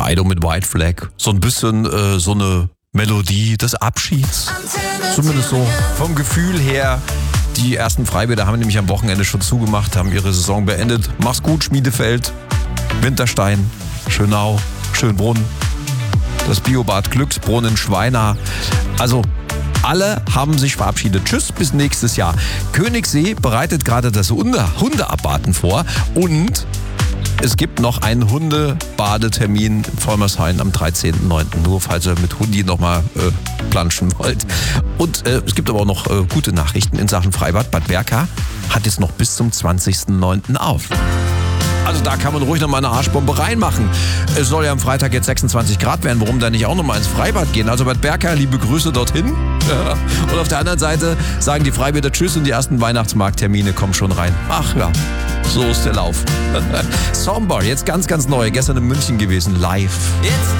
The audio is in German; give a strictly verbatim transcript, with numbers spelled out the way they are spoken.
Dido mit White Flag. So ein bisschen äh, so eine Melodie des Abschieds. Zumindest so vom Gefühl her. Die ersten Freibäder haben nämlich am Wochenende schon zugemacht, haben ihre Saison beendet. Mach's gut, Schmiedefeld, Winterstein, Schönau, Schönbrunn, das Biobad Glücksbrunn in Schweina. Also alle haben sich verabschiedet. Tschüss, bis nächstes Jahr. Königssee bereitet gerade das Hunde Hundeabbaden vor und es gibt noch einen Hundebadetermin in Vollmershain am dreizehnten neunten Nur falls ihr mit Hundi nochmal äh, planschen wollt. Und äh, es gibt aber auch noch äh, gute Nachrichten in Sachen Freibad. Bad Berka hat jetzt noch bis zum zwanzigsten neunten auf. Also da kann man ruhig noch mal eine Arschbombe reinmachen. Es soll ja am Freitag jetzt sechsundzwanzig Grad werden. Warum dann nicht auch noch mal ins Freibad gehen? Also Bad Berka, liebe Grüße dorthin. Und auf der anderen Seite sagen die Freibäder Tschüss und die ersten Weihnachtsmarkttermine kommen schon rein. Ach ja, so ist der Lauf. Somber, jetzt ganz, ganz neu. Gestern in München gewesen, live.